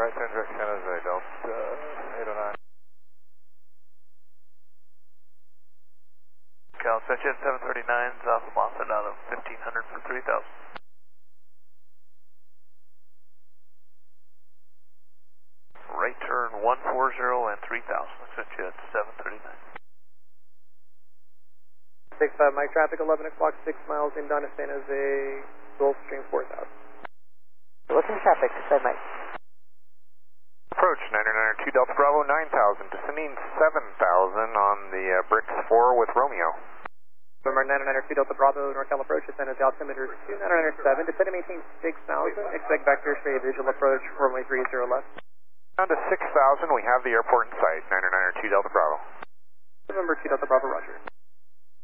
right turn direct San Jose, Delta 809. Cal, Jet 739's off of Moffett out of 1500 for 3000. Right turn 140 and 3000, Jet 739. 65 Mike traffic, 11 o'clock, 6 miles inbound to San Jose, Gulfstream 4000. What's in traffic? Say Mike. Approach 992 Delta Bravo 9000, descending 7000 on the Bricks 4 with Romeo. November 992 Delta Bravo, NorCal approach, San Jose altimeter 2997, descending maintain 6000, expect vector straight visual approach, runway 30 left. Down to 6000, we have the airport in sight, 992 Delta Bravo. November 2 Delta Bravo, roger.